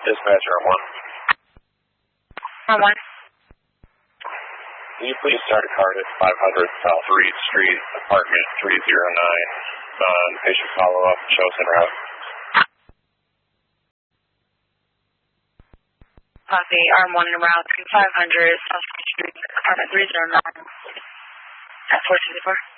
Dispatch R1. R1. Will you please start a card at 500 South Reed Street, apartment 309, patient follow-up, chosen route. Copy, R1 en route to 500 South Reed Street, apartment 309, at 464.